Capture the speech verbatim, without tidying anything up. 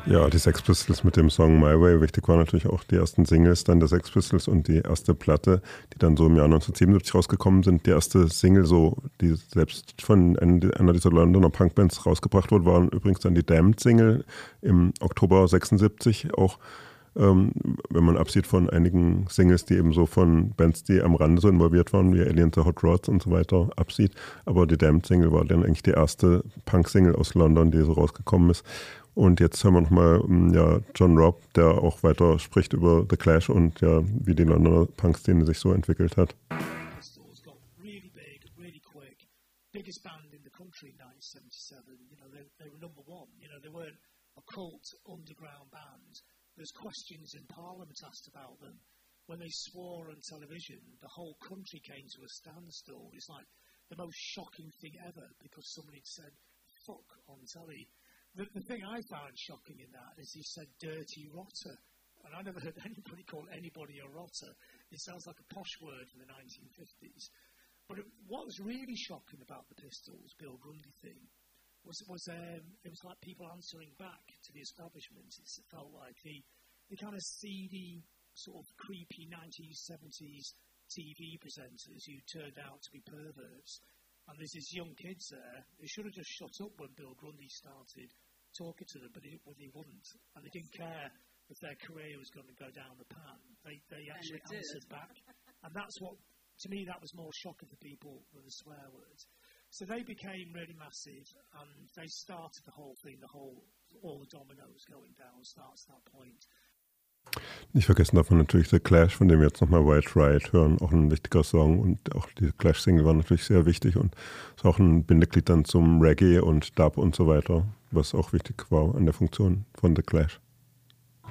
Ja, die Sex Pistols mit dem Song My Way. Wichtig waren natürlich auch die ersten Singles dann der Sex Pistols und die erste Platte, die dann so im Jahr neunzehnhundertsiebenundsiebzig rausgekommen sind. Die erste Single, so, die selbst von einer dieser Londoner Punkbands rausgebracht wurde, waren übrigens dann die Damned-Single im Oktober sechsundsiebzig. Auch ähm, wenn man absieht von einigen Singles, die eben so von Bands, die am Rande so involviert waren, wie Alien the Hot Rods und so weiter, absieht. Aber die Damned-Single war dann eigentlich die erste Punk-Single aus London, die so rausgekommen ist. Und jetzt hören wir nochmal ja, John Robb, der auch weiter spricht über The Clash und ja, wie die Londoner Punk-Szene sich so entwickelt hat. Really big, really quick. Biggest band in the country in nineteen seventy-seven. You know, they, they were number one. You know, they weren't a cult underground band. There's questions in Parliament asked about them. When they swore on television, the whole country came to a standstill. It's like the most shocking thing ever because somebody said, fuck on telly. The, the thing I found shocking in that is he said dirty rotter. And I never heard anybody call anybody a rotter. It sounds like a posh word from the nineteen fifties. But it, what was really shocking about the Pistols, Bill Grundy thing, was, was um, it was like people answering back to the establishment. It felt like the, the kind of seedy, sort of creepy nineteen seventies T V presenters who turned out to be perverts. And there's these young kids there who should have just shut up when Bill Grundy started talking to them, but he, well, he wouldn't. And they didn't care if their career was going to go down the pan. They, they actually they answered back. And that's what, to me, that was more shocking for people than the swear words. So they became really massive, and they started the whole thing, the whole, all the dominoes going down starts at that point. Nicht vergessen darf man natürlich The Clash, von dem wir jetzt nochmal White Riot hören, auch ein wichtiger Song und auch die Clash-Single war natürlich sehr wichtig und ist auch ein Bindeglied dann zum Reggae und Dub und so weiter, was auch wichtig war an der Funktion von The Clash.